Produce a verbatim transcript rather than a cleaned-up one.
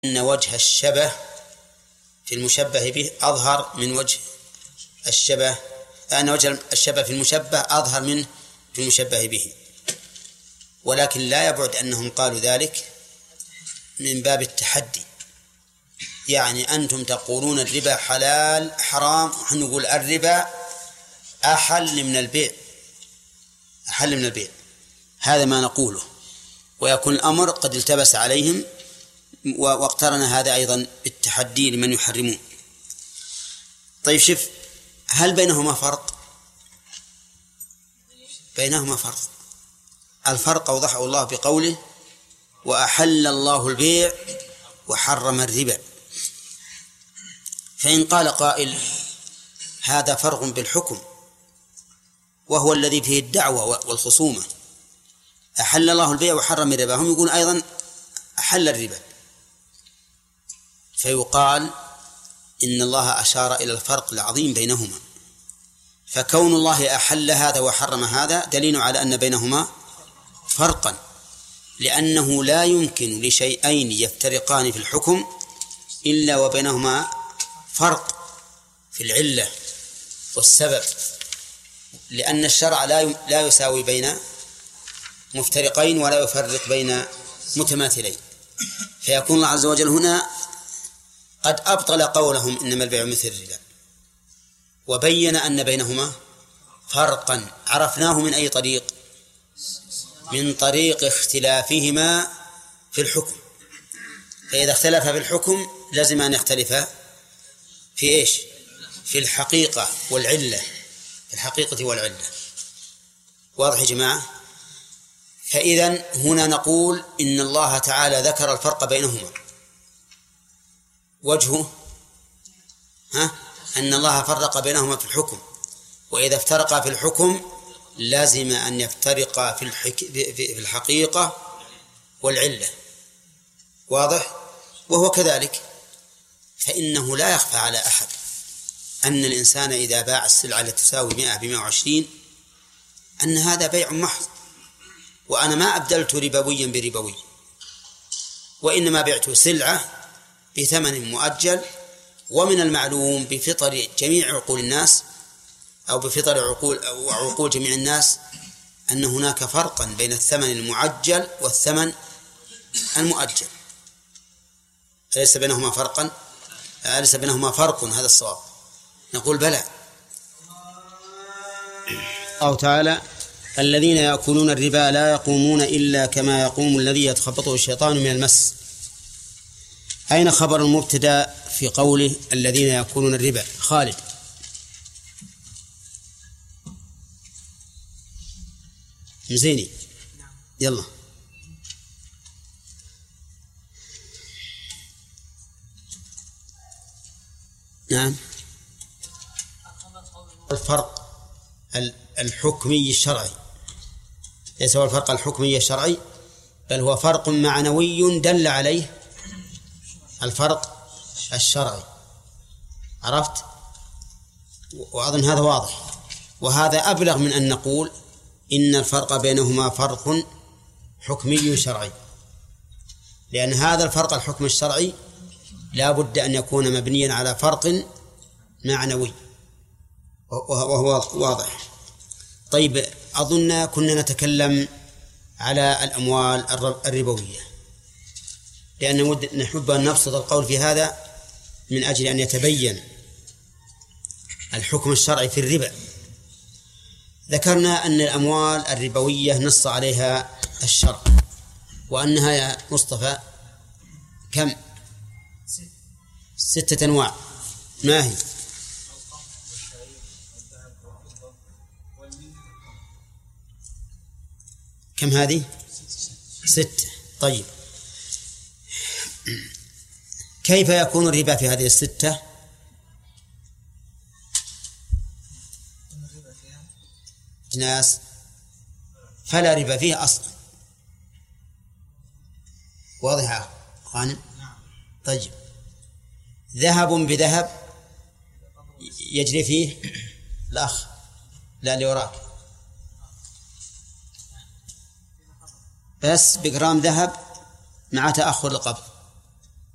أن وجه الشبه في المشبه به أظهر من وجه الشبه أن وجه الشبه في المشبه أظهر منه في المشبه به، ولكن لا يبعد أنهم قالوا ذلك من باب التحدي. يعني أنتم تقولون الربا حلال حرام، ونحن نقول الربا أحل من البيع، أحل من البيع، هذا ما نقوله. ويكون الأمر قد التبس عليهم، واقترن هذا أيضا بالتحدي لمن يحرمون. طيب شوف، هل بينهما فرق؟ بينهما فرق. الفرق أوضحه الله بقوله وأحل الله البيع وحرم الربا. فإن قال قائل هذا فرق بالحكم وهو الذي فيه الدعوة والخصومة، أحل الله البيع وحرم الربا، هم يقول أيضا أحل الربا، فيقال إن الله أشار إلى الفرق العظيم بينهما، فكون الله أحل هذا وحرم هذا دليل على أن بينهما فرقا، لأنه لا يمكن لشيئين يفترقان في الحكم إلا وبينهما فرق في العلة والسبب، لأن الشرع لا يساوي بين مفترقين ولا يفرق بين متماثلين. فيكون الله عز وجل هنا قد أبطل قولهم إنما البيع مثل الربا، وبين أن بينهما فرقا عرفناه من أي طريق؟ من طريق اختلافهما في الحكم. فإذا اختلف في الحكم لازم أن يختلف في إيش؟ في الحقيقة والعلة، في الحقيقة والعلة. واضح يا جماعة؟ فإذن هنا نقول إن الله تعالى ذكر الفرق بينهما، وجهه ها أن الله فرق بينهما في الحكم، وإذا افترقا في الحكم لازم أن يفترقا في, الحك... في الحقيقة والعلة. واضح؟ وهو كذلك، فإنه لا يخفى على أحد أن الإنسان إذا باع السلعة التي تساوي مئة بمئة وعشرين أن هذا بيع محض، وأنا ما أبدلت ربويا بربوي، وإنما بعت سلعة بثمن مؤجل. ومن المعلوم بفطر جميع عقول الناس أو بفطر عقول أو عقول جميع الناس أن هناك فرقا بين الثمن المعجل والثمن المؤجل. أليس بينهما فرقا؟ أليس بينهما فرق؟ هذا الصواب. نقول بلى. أو تعالى الذين يأكلون الربا لا يقومون إلا كما يقوم الذي يتخبطه الشيطان من المس. أين خبر المبتدأ في قوله الذين يأكلون الربا؟ خالد. مزيني يلا. نعم. الفرق الحكمي الشرعي ليس هو الفرق الحكمي الشرعي، بل هو فرق معنوي دل عليه الفرق الشرعي. عرفت؟ وأظن هذا واضح، وهذا أبلغ من أن نقول إن الفرق بينهما فرق حكمي شرعي، لأن هذا الفرق الحكم الشرعي لا بد أن يكون مبنيا على فرق معنوي، وهو واضح. طيب، أظن كنا نتكلم على الأموال الربوية، لأن نحب أن نبسط القول في هذا من أجل أن يتبين الحكم الشرعي في الربا. ذكرنا أن الأموال الربوية نص عليها الشرع، وأنها يا مصطفى كم؟ ستة أنواع. ما هي؟ كم هذه؟ ستة. طيب، كيف يكون الربا في هذه الستة؟ أجناس فلا ربا فيه أصلا. واضحة خانم؟ طيب، ذهب بذهب يجري فيه الأخ لا اللي وراك، بس بجرام ذهب مع تأخر القبض